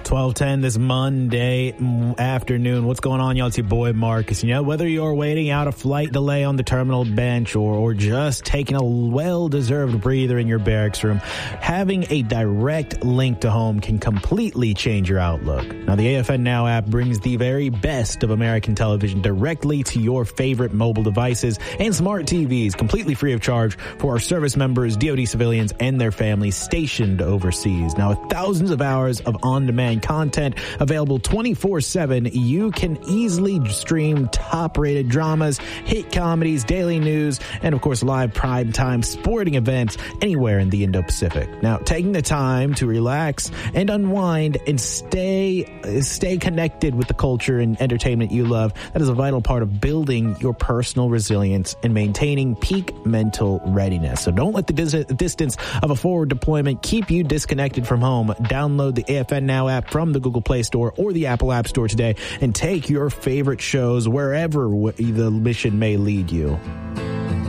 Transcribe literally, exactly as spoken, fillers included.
twelve ten this Monday afternoon. What's going on, y'all? It's your boy Marcus. You know, whether you're waiting out a flight delay on the terminal bench or, or just taking a well-deserved breather in your barracks room, having a direct link to home can completely change your outlook. Now, the A F N Now app brings the very best of American television directly to your favorite mobile devices and smart T Vs, completely free of charge for our service members, D O D civilians, and their families stationed overseas. Now, with thousands of hours of on-demand content available twenty-four seven, you can easily stream top-rated dramas, hit comedies, daily news, and of course live primetime sporting events anywhere in the Indo-Pacific. Now, taking the time to relax and unwind and stay stay connected with the culture and entertainment you love, that is a vital part of building your personal resilience and maintaining peak mental readiness. So don't let the dis- distance of a forward deployment keep you disconnected from home. Download the A F N Now app from the Google Play Store or the Apple App Store today and take your favorite shows wherever w- the mission may lead you.